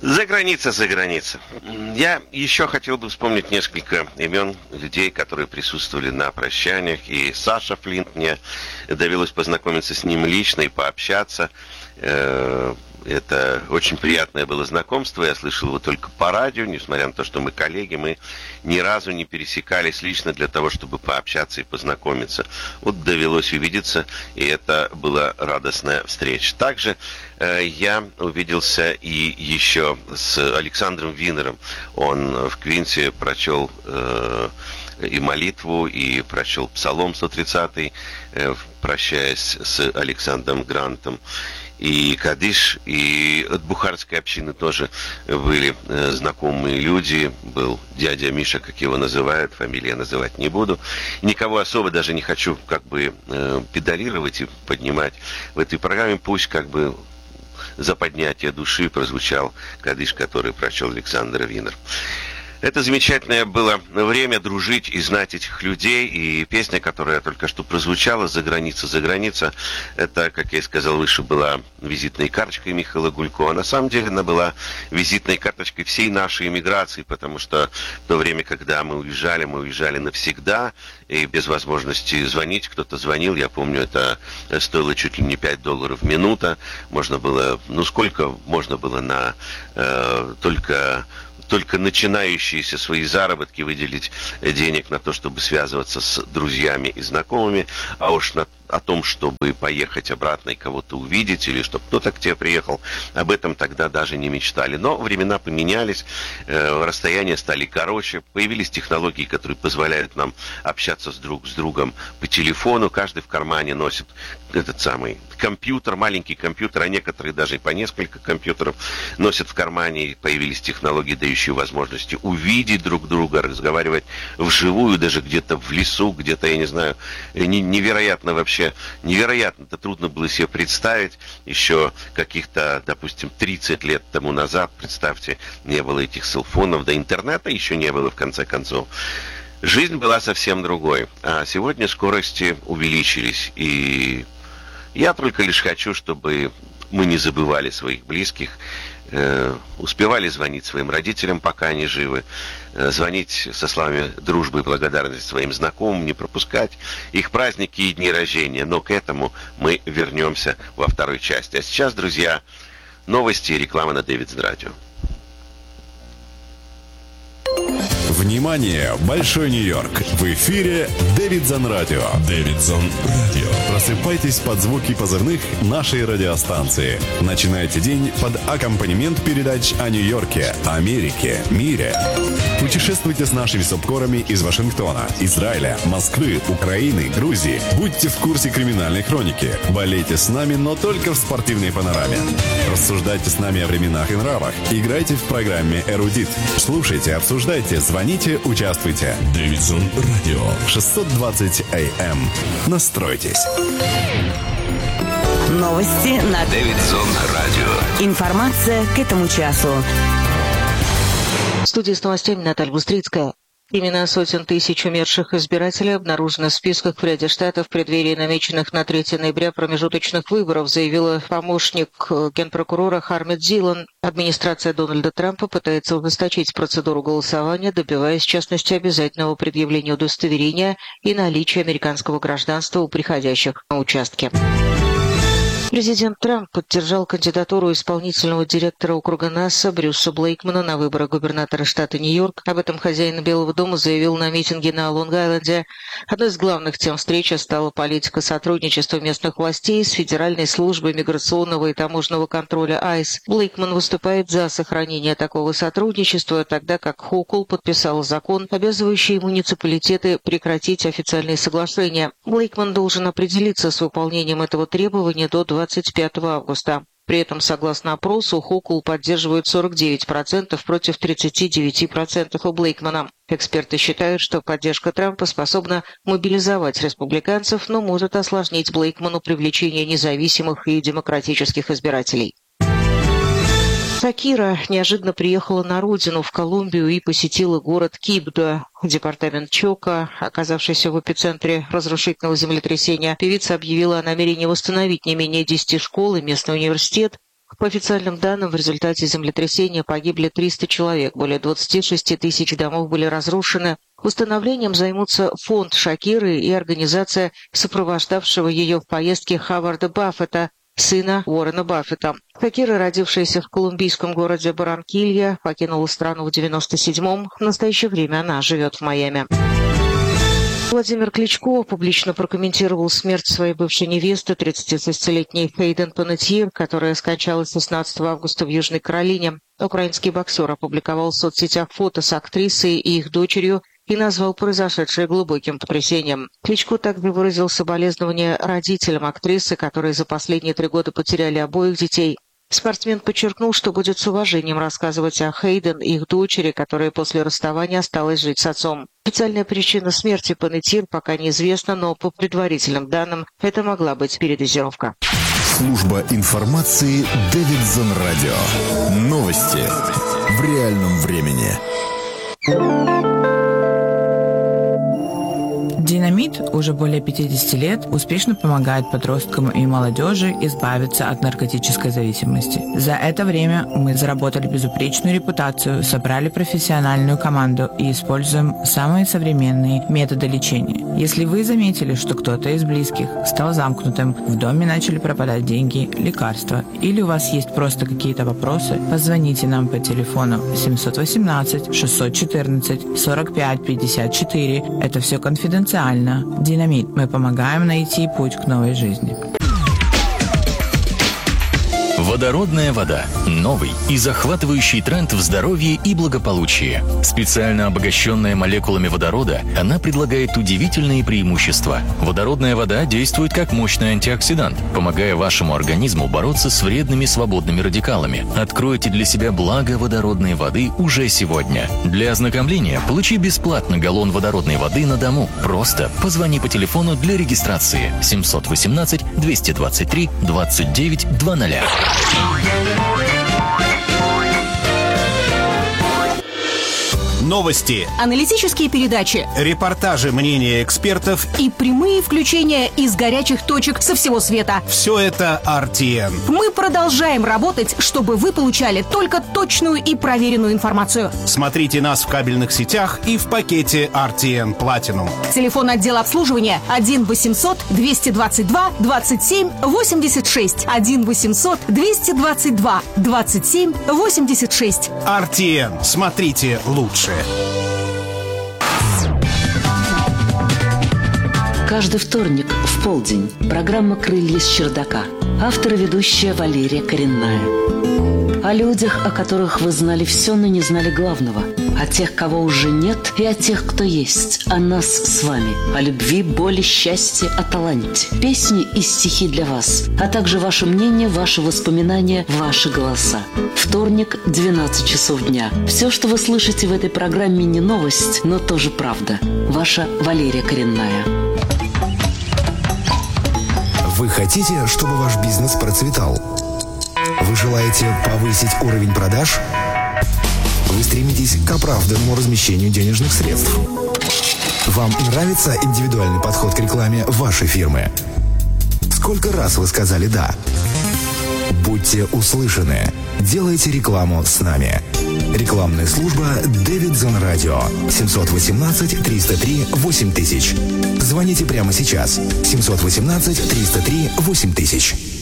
За граница. Я еще хотел бы вспомнить несколько имен людей, которые присутствовали на прощаниях. И Саша Флинт, мне довелось познакомиться с ним лично и пообщаться. Это очень приятное было знакомство. Я слышал его только по радио, несмотря на то, что мы коллеги, мы ни разу не пересекались лично для того, чтобы пообщаться и познакомиться. Вот довелось увидеться, и это была радостная встреча. Также я увиделся и еще с Александром Винером. Он в Квинсе прочел и молитву, и прочел Псалом 130, прощаясь с Александром Грантом. И Кадиш, и от бухарской общины тоже были знакомые люди. Был дядя Миша, как его называют, фамилию я называть не буду. Никого особо даже не хочу педалировать и поднимать в этой программе. Пусть за поднятие души прозвучал Кадиш, который прочел Александр Винер. Это замечательное было время дружить и знать этих людей. И песня, которая только что прозвучала, «За граница», это, как я и сказал выше, была визитной карточкой Михаила Гулько. А на самом деле она была визитной карточкой всей нашей эмиграции, потому что в то время, когда мы уезжали навсегда, и без возможности звонить. Кто-то звонил, я помню, это стоило чуть ли не $5 в минуту. Можно было, сколько можно было на только начинающиеся свои заработки выделить денег на то, чтобы связываться с друзьями и знакомыми, а уж о том, чтобы поехать обратно и кого-то увидеть, или чтобы кто-то к тебе приехал, об этом тогда даже не мечтали. Но времена поменялись, расстояния стали короче, появились технологии, которые позволяют нам общаться друг с другом по телефону, каждый в кармане носит этот самый компьютер, маленький компьютер, а некоторые даже и по несколько компьютеров носят в кармане, и появились технологии, дающие возможности увидеть друг друга, разговаривать вживую, даже где-то в лесу, где-то, я не знаю, невероятно вообще, невероятно, это трудно было себе представить еще каких-то, допустим, 30 лет тому назад, представьте, не было этих селфонов, да интернета еще не было в конце концов. Жизнь была совсем другой, а сегодня скорости увеличились, и я только лишь хочу, чтобы мы не забывали своих близких, успевали звонить своим родителям, пока они живы, звонить со словами дружбы и благодарности своим знакомым, не пропускать их праздники и дни рождения. Но к этому мы вернемся во второй части. А сейчас, друзья, новости и реклама на Дэвидсон Радио. Внимание! Большой Нью-Йорк! В эфире Дэвидсон Радио. Дэвидсон Радио. Просыпайтесь под звуки позывных нашей радиостанции. Начинайте день под аккомпанемент передач о Нью-Йорке, Америке, мире. Путешествуйте с нашими субкорами из Вашингтона, Израиля, Москвы, Украины, Грузии. Будьте в курсе криминальной хроники. Болейте с нами, но только в спортивной панораме. Рассуждайте с нами о временах и нравах. Играйте в программе «Эрудит». Слушайте, обсуждайте, звоните, участвуйте. Дэвидсон Радио. 620 АМ. Настройтесь. Новости на Дэвидсон Радио. Информация к этому часу. В студии с новостями Наталья Бустрицкая. Имена сотен тысяч умерших избирателей обнаружены в списках в ряде штатов в преддверии намеченных на 3 ноября промежуточных выборов, заявила помощник генпрокурора Хармет Зилан. Администрация Дональда Трампа пытается ужесточить процедуру голосования, добиваясь, в частности, обязательного предъявления удостоверения и наличия американского гражданства у приходящих на участке. Президент Трамп поддержал кандидатуру исполнительного директора округа НАСА Брюса Блейкмана на выборы губернатора штата Нью-Йорк. Об этом хозяин Белого дома заявил на митинге на Лонг-Айленде. Одной из главных тем встречи стала политика сотрудничества местных властей с Федеральной службой миграционного и таможенного контроля ICE. Блейкман выступает за сохранение такого сотрудничества, тогда как Хокул подписал закон, обязывающий муниципалитеты прекратить официальные соглашения. Блейкман должен определиться с выполнением этого требования до 25 августа. При этом, согласно опросу, Хокул поддерживает 49% против 39% у Блейкмана. Эксперты считают, что поддержка Трампа способна мобилизовать республиканцев, но может осложнить Блейкману привлечение независимых и демократических избирателей. Шакира неожиданно приехала на родину, в Колумбию, и посетила город Кибдо, департамент Чока, оказавшийся в эпицентре разрушительного землетрясения. Певица объявила о намерении восстановить не менее 10 школ и местный университет. По официальным данным, в результате землетрясения погибли 300 человек, более 26 тысяч домов были разрушены. Установлением займутся фонд Шакиры и организация, сопровождавшего ее в поездке Ховарда Баффета, сына Уоррена Баффета. Шакира, родившаяся в колумбийском городе Барранкилья, покинула страну в 1997-м. В настоящее время она живет в Майами. Владимир Кличко публично прокомментировал смерть своей бывшей невесты, 36-летней Хейден Панеттьер, которая скончалась 16 августа в Южной Каролине. Украинский боксер опубликовал в соцсетях фото с актрисой и их дочерью и назвал произошедшее глубоким потрясением. Кличко также выразил соболезнования родителям актрисы, которые за последние 3 года потеряли обоих детей. Спортсмен подчеркнул, что будет с уважением рассказывать о Хейден и их дочери, которая после расставания осталась жить с отцом. Официальная причина смерти Панеттьер пока неизвестна, но по предварительным данным это могла быть передозировка. Служба информации Дэвидсон Радио. Новости в реальном времени. Динамит уже более 50 лет успешно помогает подросткам и молодежи избавиться от наркотической зависимости. За это время мы заработали безупречную репутацию, собрали профессиональную команду и используем самые современные методы лечения. Если вы заметили, что кто-то из близких стал замкнутым, в доме начали пропадать деньги, лекарства, или у вас есть просто какие-то вопросы, позвоните нам по телефону 718 614 45 54. Это все конфиденциально. Динамит. Мы помогаем найти путь к новой жизни. Водородная вода. Новый и захватывающий тренд в здоровье и благополучии. Специально обогащенная молекулами водорода, она предлагает удивительные преимущества. Водородная вода действует как мощный антиоксидант, помогая вашему организму бороться с вредными свободными радикалами. Откройте для себя благо водородной воды уже сегодня. Для ознакомления получи бесплатно галлон водородной воды на дому. Просто позвони по телефону для регистрации 718 223 29 00. Новости, аналитические передачи, репортажи, мнения экспертов и прямые включения из горячих точек со всего света. Все это RTN. Мы продолжаем работать, чтобы вы получали только точную и проверенную информацию. Смотрите нас в кабельных сетях и в пакете RTN Platinum. Телефон отдела обслуживания 1 800 222 27 86. 1 800 222 27 86. RTN. Смотрите лучше. Каждый вторник в полдень программа «Крылья с чердака». Автор и ведущая Валерия Коренная. О людях, о которых вы знали все, но не знали главного. О тех, кого уже нет, и о тех, кто есть. О нас с вами. О любви, боли, счастье, о таланте. Песни и стихи для вас. А также ваше мнение, ваши воспоминания, ваши голоса. Вторник, 12 часов дня. Все, что вы слышите в этой программе, не новость, но тоже правда. Ваша Валерия Коренная. Вы хотите, чтобы ваш бизнес процветал? Вы желаете повысить уровень продаж? Вы стремитесь к оправданному размещению денежных средств? Вам нравится индивидуальный подход к рекламе вашей фирмы? Сколько раз вы сказали «да»? Будьте услышаны. Делайте рекламу с нами. Рекламная служба Дэвидсон Радио. 718 303 8000. Звоните прямо сейчас. 718 303 8000.